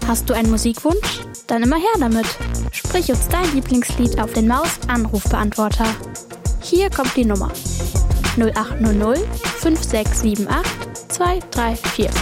Hast du einen Musikwunsch? Dann immer her damit. Sprich uns dein Lieblingslied auf den Maus-Anrufbeantworter. Hier kommt die Nummer: 0800 5678 234.